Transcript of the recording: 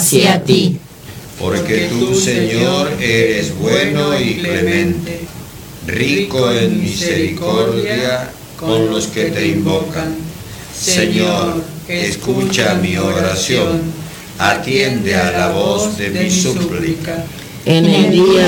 hacia ti. Porque tú, Señor, eres bueno y clemente, rico en misericordia con los que te invocan. Señor, escucha mi oración, atiende a la voz de mi súplica. En el día